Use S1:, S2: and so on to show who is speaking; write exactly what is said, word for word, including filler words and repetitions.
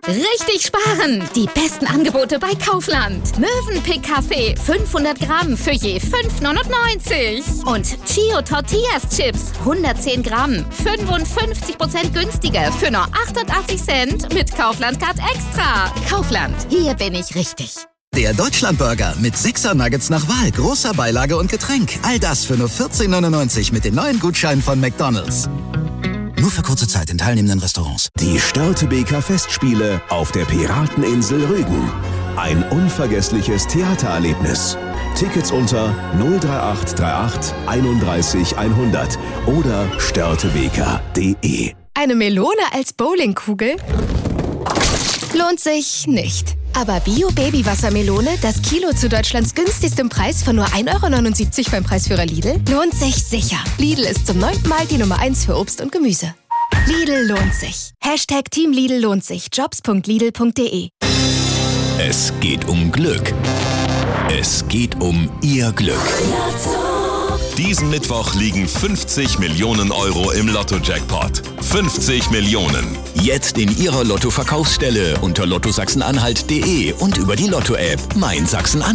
S1: Richtig sparen! Die besten Angebote bei Kaufland. Mövenpick Kaffee fünfhundert Gramm für je fünf neunundneunzig. Und Chio Tortillas Chips hundertzehn Gramm, fünfundfünfzig Prozent günstiger für nur achtundachtzig Cent mit Kaufland Card Extra. Kaufland, hier bin ich richtig.
S2: Der Deutschlandburger mit sechser Nuggets nach Wahl, großer Beilage und Getränk. All das für nur vierzehn neunundneunzig mit den neuen Gutscheinen von McDonald's. Nur für kurze Zeit in teilnehmenden Restaurants.
S3: Die Störtebeker Festspiele auf der Pirateninsel Rügen. Ein unvergessliches Theatererlebnis. Tickets unter null drei acht drei acht einunddreißig hundert oder störtebeker punkt de.
S4: Eine Melone als Bowlingkugel? Lohnt sich nicht. Aber Bio-Baby-Wassermelone, das Kilo zu Deutschlands günstigstem Preis von nur ein Euro neunundsiebzig beim Preisführer Lidl, lohnt sich sicher. Lidl ist zum neunten Mal die Nummer eins für Obst und Gemüse. Lidl lohnt sich. Hashtag Team Lidl lohnt sich. jobs punkt lidl punkt de.
S3: Es geht um Glück. Es geht um Ihr Glück. Diesen Mittwoch liegen fünfzig Millionen Euro im Lotto-Jackpot. fünfzig Millionen. Jetzt in Ihrer Lotto-Verkaufsstelle unter lotto sachsen anhalt punkt de und über die Lotto-App Mein Sachsen-Anhalt.